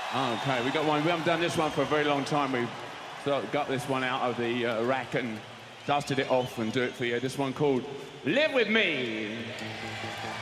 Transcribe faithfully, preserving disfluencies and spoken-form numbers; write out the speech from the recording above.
Okay, we got one. We haven't done this one for a very long time. We got this one out of the uh, rack and dusted it off and do it for you. This one called Live With Me.